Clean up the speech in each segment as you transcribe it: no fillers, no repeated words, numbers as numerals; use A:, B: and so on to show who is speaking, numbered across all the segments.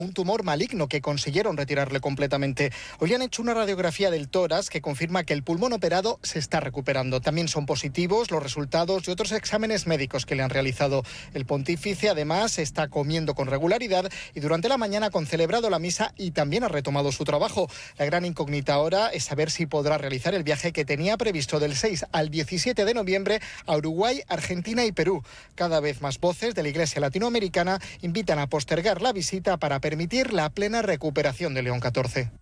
A: un tumor maligno que consiguieron retirarle completamente. Hoy han hecho una radiografía del tórax que confirma que el pulmón operado se está recuperando. También son positivos los resultados de otros exámenes médicos que le han realizado. El pontífice además está comiendo con regularidad y durante la mañana ha concelebrado la misa y también ha retomado su trabajo. La gran incógnita ahora es saber si podrá realizar el viaje que tenía previsto del 6 al 17 de noviembre a Uruguay, Argentina y Perú. Cada vez más voces de la Iglesia latinoamericana invitan a postergar la visita para permitir la plena recuperación de León XIV.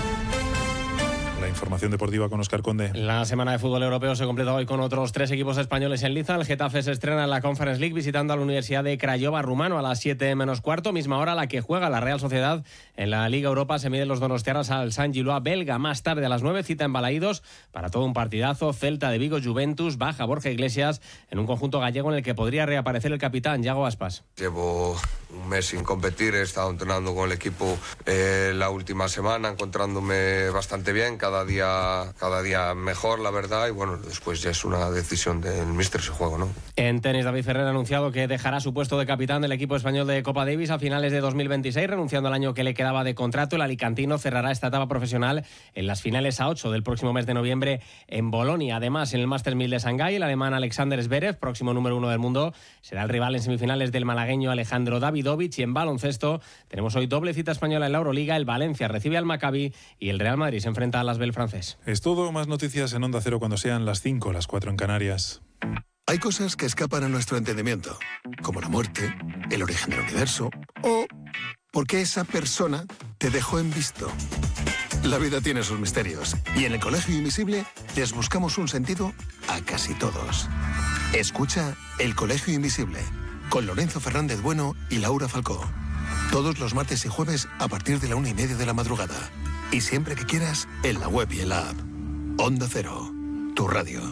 B: La información deportiva con Óscar Conde.
C: La semana de fútbol europeo se completa hoy con otros 3 equipos españoles en liza. El Getafe se estrena en la Conference League visitando a la Universidad de Craiova rumano a las 7 menos cuarto, misma hora a la que juega la Real Sociedad en la Liga Europa. Se miden los donostiarras al Sant Gilois belga. Más tarde a las 9 cita en Balaídos para todo un partidazo. Celta de Vigo, Juventus, baja Borja Iglesias en un conjunto gallego en el que podría reaparecer el capitán Yago Aspas.
D: Llevo un mes sin competir, he estado entrenando con el equipo la última semana, encontrándome bastante bien, cada día mejor, la verdad, y bueno, después ya es una decisión del míster ese juego, ¿no?
C: En tenis, David Ferrer ha anunciado que dejará su puesto de capitán del equipo español de Copa Davis a finales de 2026, renunciando al año que le quedaba de contrato. El alicantino cerrará esta etapa profesional en las finales A8 del próximo mes de noviembre en Bolonia. Además, en el Masters 1000 de Shanghái, el alemán Alexander Zverev, próximo número 1 del mundo, será el rival en semifinales del malagueño Alejandro Davidovich. Y en baloncesto tenemos hoy doble cita española en la Euroliga. El Valencia recibe al Maccabi y el Real Madrid se enfrenta al Asvel francés.
B: Es todo, más noticias en Onda Cero cuando sean las 5, las 4 en Canarias.
E: Hay cosas que escapan a nuestro entendimiento, como la muerte, el origen del universo o por qué esa persona te dejó en visto. La vida tiene sus misterios y en el Colegio Invisible les buscamos un sentido a casi todos. Escucha El Colegio Invisible con Lorenzo Fernández Bueno y Laura Falcó. Todos los martes y jueves a partir de la 1:30 de la madrugada. Y siempre que quieras, en la web y en la app. Onda Cero, tu radio.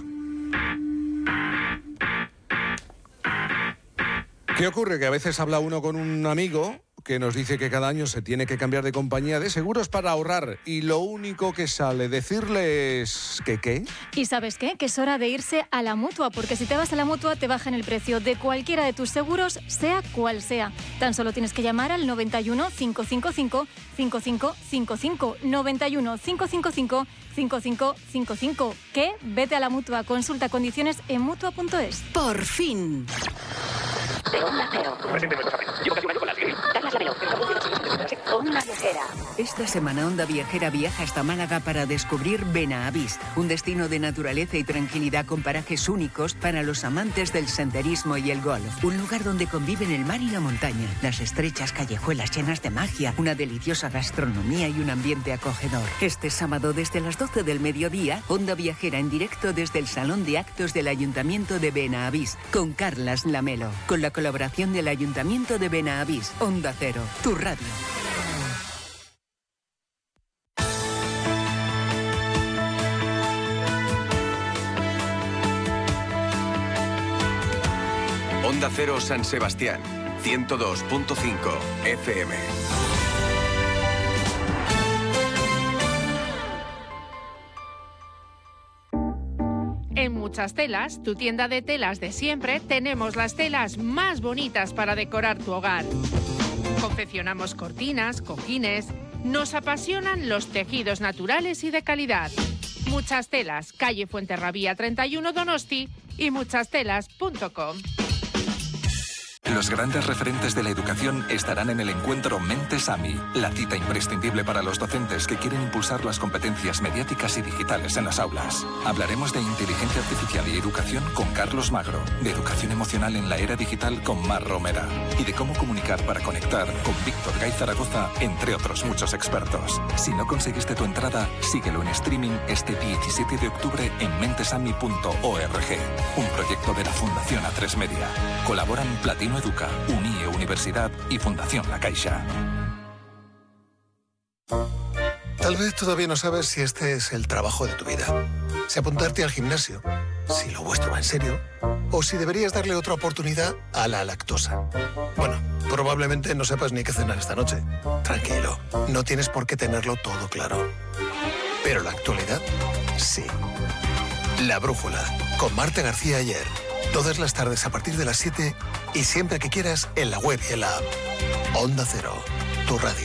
F: ¿Qué ocurre? Que a veces habla uno con un amigo que nos dice que cada año se tiene que cambiar de compañía de seguros para ahorrar y lo único que sale decirle es que ¿qué?
G: ¿Y sabes qué? Que es hora de irse a la Mutua, porque si te vas a la Mutua te bajan el precio de cualquiera de tus seguros, sea cual sea. Tan solo tienes que llamar al 91 555 5555 91 555 5555. ¿Qué? Vete a la Mutua. Consulta condiciones en Mutua.es.
H: Por fin.
I: De Onda Cero. Presente nuestros amigos. Llevo casi un año con la Siri. Carlas Lamelo. Onda Viajera.
H: Esta semana Onda Viajera viaja hasta Málaga para descubrir Benavís, un destino de naturaleza y tranquilidad con parajes únicos para los amantes del senderismo y el golf. Un lugar donde conviven el mar y la montaña, las estrechas callejuelas llenas de magia, una deliciosa gastronomía y un ambiente acogedor. Este sábado desde las 12 del mediodía, Onda Viajera en directo desde el Salón de Actos del Ayuntamiento de Benavís, con Carlas Lamelo, con la colaboración del Ayuntamiento de Benavís. Onda Cero, tu radio.
J: Onda Cero San Sebastián, 102.5 FM.
K: En Muchas Telas, tu tienda de telas de siempre, tenemos las telas más bonitas para decorar tu hogar. Confeccionamos cortinas, cojines. Nos apasionan los tejidos naturales y de calidad. Muchas Telas, calle Fuenterrabía 31 Donosti y muchastelas.com.
J: Los grandes referentes de la educación estarán en el encuentro Mentes AMI, la cita imprescindible para los docentes que quieren impulsar las competencias mediáticas y digitales en las aulas. Hablaremos de inteligencia artificial y educación con Carlos Magro, de educación emocional en la era digital con Mar Romera y de cómo comunicar para conectar con Víctor Gay Zaragoza, entre otros muchos expertos. Si no conseguiste tu entrada, síguelo en streaming este 17 de octubre en mentesami.org, un proyecto de la Fundación A3 Media. Colaboran Platino Educa, UNIE Universidad y Fundación La Caixa.
E: Tal vez todavía no sabes si este es el trabajo de tu vida. Si apuntarte al gimnasio, si lo vuestro va en serio, o si deberías darle otra oportunidad a la lactosa. Bueno, probablemente no sepas ni qué cenar esta noche. Tranquilo, no tienes por qué tenerlo todo claro. Pero la actualidad, sí. La Brújula, con Marta García Ayer. Todas las tardes a partir de las 7 y siempre que quieras en la web y en la app. Onda Cero, tu radio.